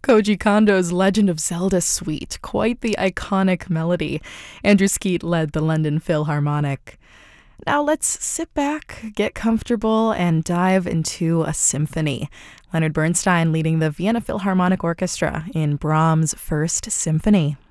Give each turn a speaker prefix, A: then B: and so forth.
A: Koji Kondo's Legend of Zelda Suite, quite the iconic melody. Andrew Skeet led the London Philharmonic. Now let's sit back, get comfortable, and dive into a symphony. Leonard Bernstein leading the Vienna Philharmonic Orchestra in Brahms' First Symphony.